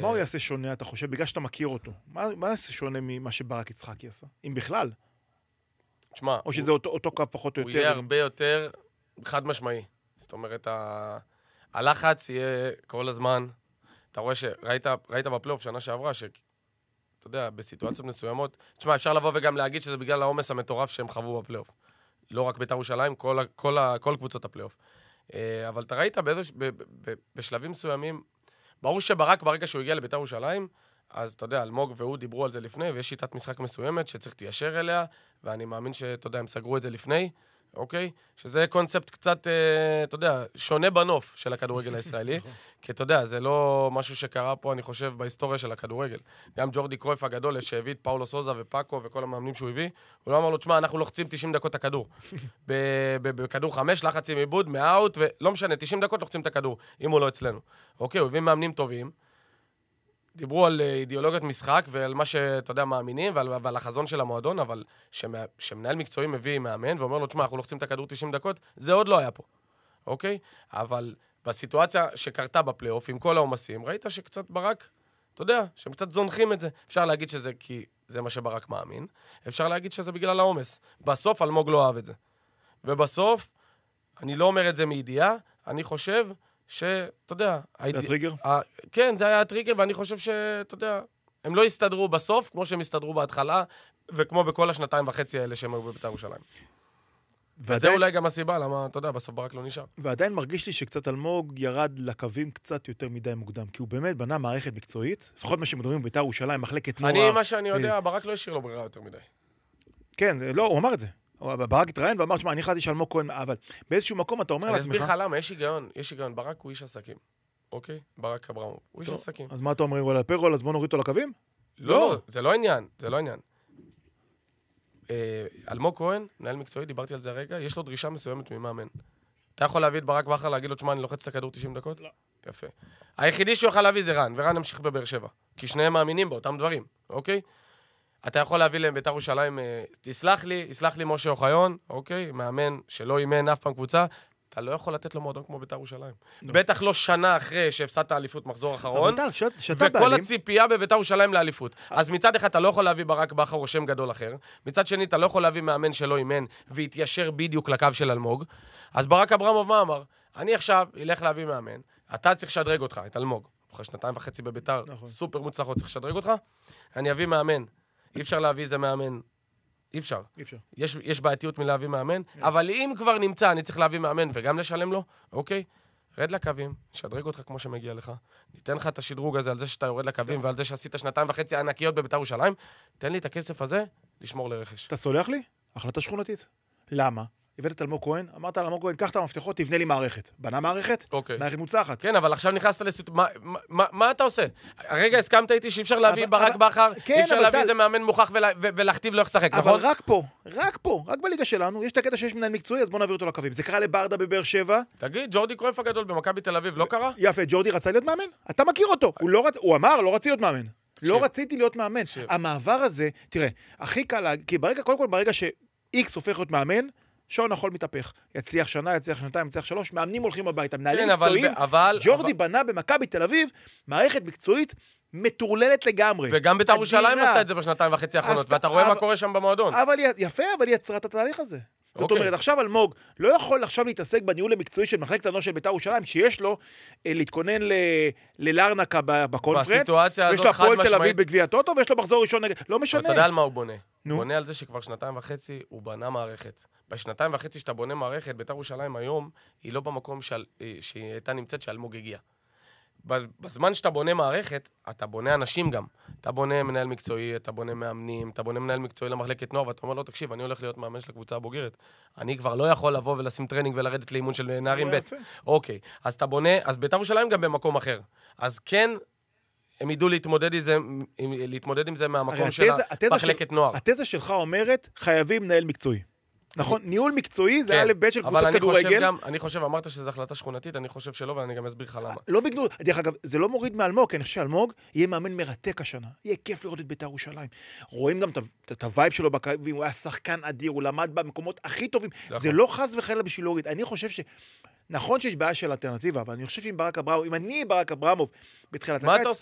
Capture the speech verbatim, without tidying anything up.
מה הוא יעשה שונה, אתה חושב, בגלל שאתה מכיר אותו? מה, מה יעשה שונה ממה שברק יצחקי עשה? אם בכלל? תשמע, או שזה אותו, אותו קו פחות או יותר? הוא יהיה הרבה יותר חד משמעי. זאת אומרת, ה... הלחץ יהיה כל הזמן. אתה רואה שראית ראית בפלייאוף שנה שעברה, שאתה יודע, בסיטואציות מסוימות, תשמע, אפשר לבוא וגם להגיד שזה בגלל העומס המטורף שהם חוו בפלייאוף. לא רק בית"ר ירושלים, כל, כל, כל קבוצות הפלייאוף. אבל אתה ראית באיזוש, ב, ב, ב, בשלבים מסוימים, ברור שברק ברגע שהוא הגיע לבית"ר ירושלים, אז אתה יודע, אלמוג והוא דיברו על זה לפני, ויש שיטת משחק מסוימת שצריך תיישר אליה, ואני מאמין שאתה יודע, הם סגרו את זה לפני, אוקיי? שזה קונספט קצת, אתה יודע, שונה בנוף של הכדורגל הישראלי, כי אתה יודע, זה לא משהו שקרה פה, אני חושב, בהיסטוריה של הכדורגל. גם ג'ורדי קרויף הגדול, שהביא את פאולו סוזה ופאקו וכל המאמנים שהוא הביא, הוא לא אמר לו, תשמע, אנחנו לוחצים תשעים דקות את הכדור. בכדור חמש, לחץ עם עיבוד, מאוט, ולא משנה, תשעים דקות לוחצים את הכדור, אם הוא לא אצלנו. אוקיי, הוא הביא מאמנים טובים, דיברו על אידיאולוגיות משחק ועל מה שאתה יודע, מאמינים, ועל, ועל החזון של המועדון, אבל שמע, שמנהל מקצועי מביא מאמן ואומר לו, תשמע, אנחנו לוחצים את הכדור תשעים דקות, זה עוד לא היה פה, אוקיי? אבל בסיטואציה שקרתה בפלייאוף, עם כל העומסים, ראית שקצת ברק, אתה יודע, שהם קצת זונחים את זה. אפשר להגיד שזה כי זה מה שברק מאמין, אפשר להגיד שזה בגלל העומס. בסוף אלמוג לא אהב את זה. ובסוף, אני לא אומר את זה מידיעה, אני חושב שאתה יודע... זה הטריגר? כן, זה היה הטריגר, ואני חושב שאתה יודע, הם לא הסתדרו בסוף, כמו שהם הסתדרו בהתחלה, וכמו בכל השנתיים וחצי האלה שהם היו בבית"ר ירושלים. וזה אולי גם הסיבה, למה, אתה יודע, בסוף ברק לא נשאר. ועדיין מרגיש לי שקצת אלמוג ירד לקווים קצת יותר מדי מוקדם, כי הוא באמת בנה מערכת מקצועית, לפחות מה שמדברים בבית"ר ירושלים, מחלקת נוער. אני, מה שאני יודע, ברק לא השאיר לו ברירה יותר מדי. כן, לא, הוא אמר את זה. ברק התראיין ואמר, שמה, אני החלטתי שאלמוג כהן, אבל באיזשהו מקום אתה אומר לעצמך... אני אסביר לך למה, יש היגיון, יש היגיון. ברק הוא איש עסקים, אוקיי? ברק אברמוב, הוא איש עסקים. אז מה אתה אומר, על הפרול, אז בוא נוריד אותו לקווים? לא, זה לא עניין, זה לא עניין. אלמוג כהן, מנהל מקצועי, דיברתי על זה הרגע, יש לו דרישה מסוימת ממאמן. אתה יכול להביא את ברק בכר, להגיד לו, תשמע, אני לוחץ את הכדור תשעים דקות? לא. יפה. היחידי שיוכל להביא זה רן, ורן המשיך בבאר שבע. כי שניהם מאמינים באותם דברים, אוקיי? אתה יכול להביא להם בית"ר ירושלים, תסלח לי, יסלח לי משה אוחיון, אוקיי? מאמן שלא אימן אף פעם קבוצה, אתה לא יכול לתת לו מועדון כמו בית"ר ירושלים. בטח לא שנה אחרי שהפסדת האליפות מחזור אחרון, וכל הציפייה בבית"ר ירושלים לאליפות. אז מצד אחד אתה לא יכול להביא ברק בכר או שם גדול אחר, מצד שני אתה לא יכול להביא מאמן שלא אימן והתיישר בדיוק לקו של אלמוג. אז ברק אברמוב מה אמר? אני עכשיו אלך להביא מאמן, אתה צריך לשדרג אותך, את אלמוג. אחרי שנתיים וחצי בבית"ר, סופר מוצלחות, צריך לשדרג אותך. אני אביא מאמן. אי אפשר להביא איזה מאמן. אי אפשר. אי אפשר. יש, יש בעייתיות מלהביא מאמן, אבל אם כבר נמצא, אני צריך להביא מאמן וגם לשלם לו, אוקיי? רד לקווים, שדרג אותך כמו שמגיע לך, ניתן לך את השדרוג הזה על זה שאתה יורד לקווים ועל זה שעשית שנתיים וחצי ענקיות בבית"ר ירושלים, תן לי את הכסף הזה לשמור לרכש. אתה סולח לי? החלטה שכונתית. למה? הבאת את אלמוג כהן, אמרת אלמוג כהן, קח את המפתחות, תבנה לי מערכת. בנה מערכת? אוקיי. מערכת מוצלחת. כן, אבל עכשיו נכנסת לסיט... מה, מה, מה אתה עושה? הרגע הסכמת איתי שאי אפשר להביא ברק בכר, אי אפשר להביא איזה מאמן מוכח ולהכתיב לו איך לשחק, נכון? אבל רק פה, רק פה, רק בליגה שלנו, יש את הקטע שיש מנהל מקצועי, אז בוא נעביר אותו לקווים. זה קרה לברדה בבאר שבע. תגיד, ג'ורדי קרויף הגדול במכבי תל אביב, לא קרה? יפה, ג'ורדי רצה להיות מאמן? אתה מכיר אותו. הוא לא רצ... הוא אמר, לא רציתי להיות מאמן. לא רציתי להיות מאמן. המעבר הזה, תראה, הכי קל, כי ברגע, קודם כל, ברגע ש-X הופך להיות מאמן, שעון החול מתהפך. יצליח שנה, יצליח שנתיים, יצליח שלוש, מאמנים הולכים הביתה. מנהלים מקצועיים, ג'ורדי בנה במכבי תל אביב, מערכת מקצועית מטורללת לגמרי. וגם בית"ר ירושלים עשתה את זה בשנתיים וחצי האחרונות, ואתה רואה מה קורה שם במועדון. אבל יפה, אבל היא יצרה את התהליך הזה. זאת אומרת, עכשיו אלמוג לא יכול עכשיו להתעסק בניהול המקצועי של מחלקת הנוער של בית"ר ירושלים, שיש לו להתכונן ללארנקה בקונפרנס, ויש לו הפועל תל אביב בגביע הטוטו, ויש לו מחזור ראשון נגד, לא משנה. אתה יודע על מה הוא בונה? הוא בונה על זה שכבר שנתיים וחצי הוא בנה מערכת. בשנתיים וחצי שאתה בונה מערכת, בית"ר ירושלים היום היא לא במקום שהיא הייתה נמצאת שאלמוג הגיע. בזמן שאתה בונה מערכת, אתה בונה אנשים גם. אתה בונה מנהל מקצועי, אתה בונה מאמנים, אתה בונה מנהל מקצועי למחלקת נוער, ואתה אומר לו, תקשיב, אני הולך להיות מאמן של הקבוצה הבוגרת. אני כבר לא יכול לבוא ולשים טרנינג ולרדת לאימון של נערים ב'. אוקיי, אז אתה בונה, אז בית"ר ירושלים גם במקום אחר. אז כן, הם ידעו להתמודד עם זה, להתמודד עם זה מהמקום של מחלקת נוער. התזה שלך אומרת, חייבים מנהל מקצועי. נכון, ניהול מקצועי זה א' ב' של קבוצת כדורגל. אני חושב, אמרת שזו החלטה שכונתית, אני חושב שלא, ואני גם אסביר לך למה. לא בגנות, דרך אגב, זה לא מוריד מאלמוג, כי אני חושב שאלמוג יהיה מאמן מרתק השנה. יהיה כיף לראות את בית"ר ירושלים. רואים גם את הווייב שלו בקווים, הוא היה שחקן אדיר, הוא למד במקומות הכי טובים. זה לא חס וחלילה בשביל להוריד. אני חושב ש... נכון שיש בעיה של אלטרנטיבה, אבל אני חושב שאם ברק אברמוב, אם אני ברק אברמוב בתחילת הקיץ... מה אתה עושה